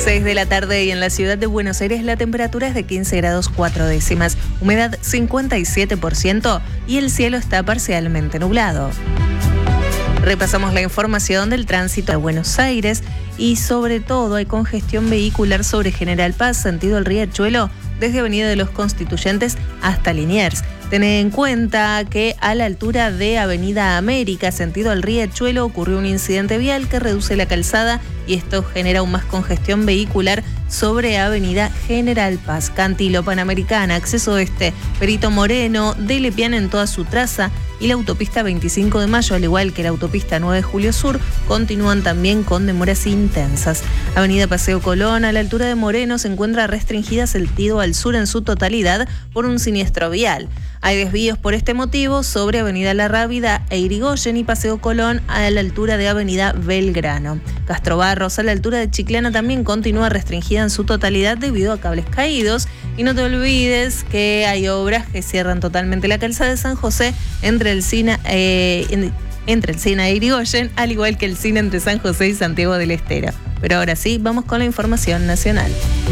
6 de la tarde y en la ciudad de Buenos Aires la temperatura es de 15 grados 4 décimas, humedad 57% y el cielo está parcialmente nublado. Repasamos la información del tránsito de Buenos Aires y sobre todo hay congestión vehicular sobre General Paz, sentido el Riachuelo, desde Avenida de los Constituyentes hasta Liniers. Tened en cuenta que a la altura de Avenida América, sentido al Riachuelo, ocurrió un incidente vial que reduce la calzada y esto genera aún más congestión vehicular sobre Avenida General Paz. Cantilo, Panamericana, Acceso Este, Perito Moreno, de Lepián en toda su traza y la autopista 25 de Mayo, al igual que la autopista 9 de Julio Sur, continúan también con demoras intensas. Avenida Paseo Colón, a la altura de Moreno, se encuentra restringida sentido al sur en su totalidad por un siniestro vial. Hay desvíos por este motivo sobre Avenida La Rábida e Irigoyen y Paseo Colón a la altura de Avenida Belgrano. Castro Barros, a la altura de Chiclana, también continúa restringida en su totalidad debido a cables caídos. Y no te olvides que hay obras que cierran totalmente la calzada de San José entre el Sina e Irigoyen, al igual que el Sina entre San José y Santiago del Estero. Pero ahora sí, vamos con la información nacional.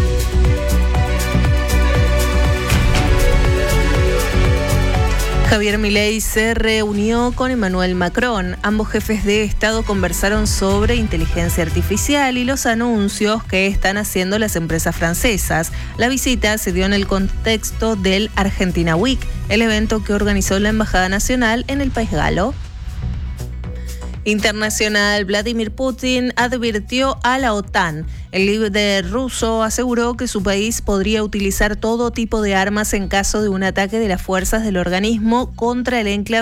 Javier Milei se reunió con Emmanuel Macron. Ambos jefes de Estado conversaron sobre inteligencia artificial y los anuncios que están haciendo las empresas francesas. La visita se dio en el contexto del Argentina Week, el evento que organizó la Embajada Nacional en el país galo. Internacional, Vladimir Putin advirtió a la OTAN. El líder ruso aseguró que su país podría utilizar todo tipo de armas en caso de un ataque de las fuerzas del organismo contra el enclave